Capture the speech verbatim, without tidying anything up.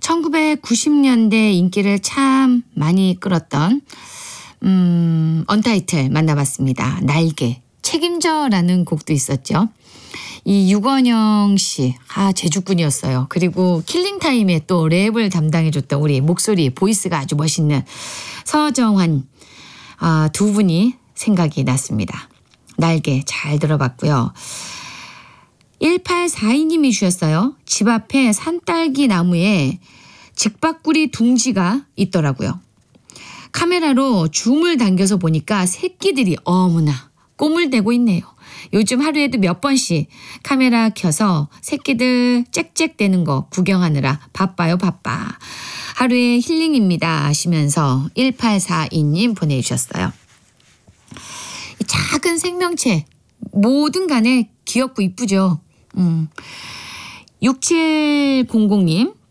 천구백구십 년대 인기를 참 많이 끌었던 음, 언타이틀 만나봤습니다. 날개, 책임져라는 곡도 있었죠. 이 유건영 씨, 아 제주꾼이었어요. 그리고 킬링타임에 또 랩을 담당해줬던 우리 목소리, 보이스가 아주 멋있는 서정환 아, 두 분이 생각이 났습니다. 날개 잘 들어봤고요. 일팔사이 님이 주셨어요. 집 앞에 산딸기 나무에 직박구리 둥지가 있더라고요. 카메라로 줌을 당겨서 보니까 새끼들이 어머나 꼬물대고 있네요. 요즘 하루에도 몇 번씩 카메라 켜서 새끼들 짹짹대는 거 구경하느라 바빠요 바빠. 하루의 힐링입니다 하시면서 일팔사이 님 보내주셨어요. 작은 생명체 뭐든 간에 귀엽고 이쁘죠. 음. 육칠공공 님